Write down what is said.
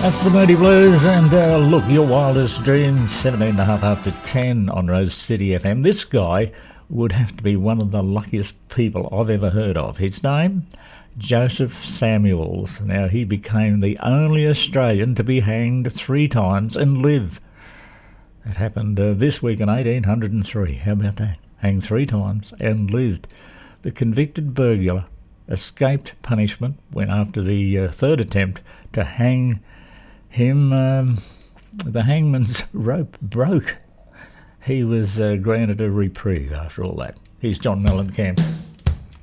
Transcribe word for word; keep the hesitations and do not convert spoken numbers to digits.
That's the Moody Blues, and uh, look, Your Wildest Dreams, seventeen and a half after ten on Rose City F M. This guy would have to be one of the luckiest people I've ever heard of. His name? Joseph Samuels. Now, he became the only Australian to be hanged three times and live. It happened uh, this week in eighteen oh three. How about that? Hanged three times and lived. The convicted burglar escaped punishment when, after the uh, third attempt to hang him, um, the hangman's rope broke. He was uh, granted a reprieve after all that. Here's John Mellencamp.